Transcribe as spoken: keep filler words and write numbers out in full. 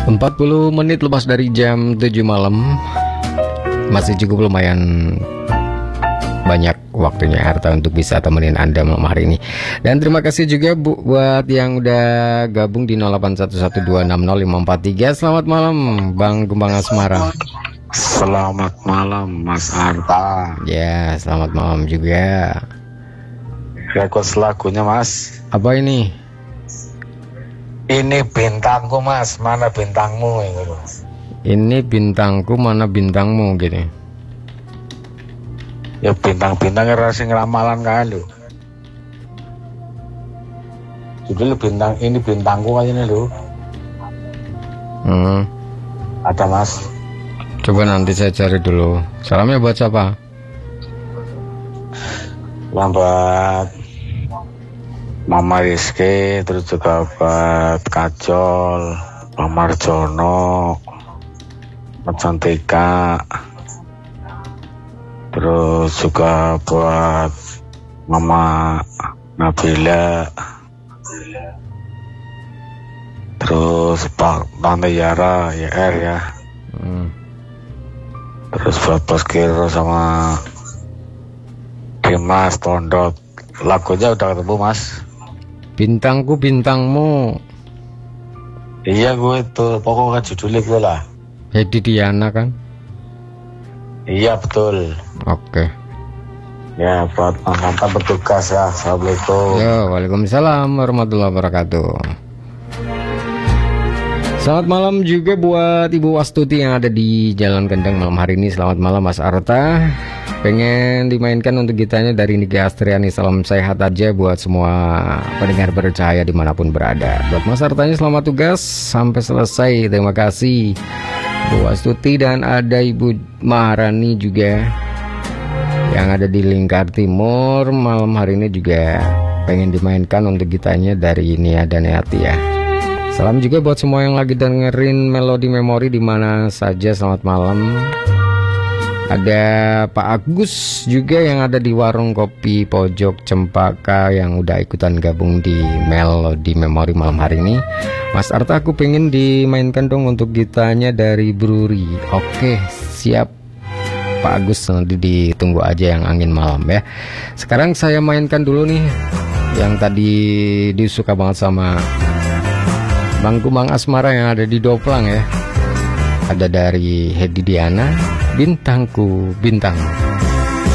empat puluh menit lepas dari jam tujuh malam. Masih cukup lumayan banyak waktunya Arta untuk bisa temenin Anda malam hari ini. Dan terima kasih juga Bu buat yang udah gabung di nol delapan satu satu dua enam nol lima empat tiga. Selamat malam Bang Gembang Asmara. Selamat malam Mas Arta. Ya, selamat malam juga. Request lagunya Mas. Apa ini? Ini bintangku Mas, mana bintangmu ini Mas? Ini bintangku, mana bintangmu gini. Ya bintang-bintang rasa ngeramalan kan lu. Judul bintang ini bintangku aja nih lu. Hmm. Ada Mas. Coba nanti saya cari dulu. Salamnya buat siapa? Lambat Mama Rizky, terus juga buat Kajol, Pak Marjono, Mas Cantika, terus juga buat Mama Nabila, terus Pak Tante Yara, Y R ya, Hmm. terus buat Bos Kiro sama Dimas Tondot. Lagunya udah ketemu Mas. Bintangku bintangmu. Iya gue itu, pokoknya judulnya gue lah. Hedi Diana kan? Iya betul. Oke. Ya buat mantan petugas ya. Assalamualaikum. Yo, waalaikumsalam warahmatullahi wabarakatuh. Selamat malam juga buat Ibu Wastuti yang ada di Jalan Kendang malam hari ini. Selamat malam Mas Arta. Pengen dimainkan untuk gitanya dari Niki Astriani. Salam sehat aja buat semua pendengar bercahaya dimanapun berada. Buat Mas Artanya selamat tugas sampai selesai. Terima kasih Bu Wastuti. Dan ada Ibu Maharani juga yang ada di Lingkar Timur. Malam hari ini juga pengen dimainkan untuk gitanya dari Nia dan Yati ya. Salam juga buat semua yang lagi dengerin Melodi Memori di mana saja. Selamat malam. Ada Pak Agus juga yang ada di warung kopi pojok Cempaka yang udah ikutan gabung di Melodi Memori malam hari ini. Mas Arta, aku pengen dimainkan dong untuk gitanya dari Bruri. Oke, siap Pak Agus, nanti ditunggu aja yang angin malam ya. Sekarang saya mainkan dulu nih yang tadi disuka banget sama Bang Gembang Asmara yang ada di Doplang ya. Ada dari Hedi Diana, Bintangku Bintang.